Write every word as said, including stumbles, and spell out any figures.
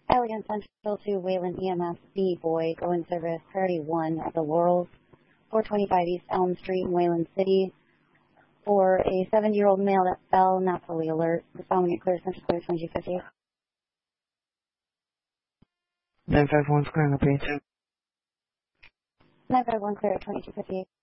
Elegant Central to Wayland E M S B Boy, go in service, priority one at the Laurels, four twenty-five East Elm Street in Wayland City, for a seventy-year-old male that fell, not fully alert. The following it clear, Central clear, twenty-two fifty. nine five one clear on the page. nine five one clear at twenty-two fifty-eight.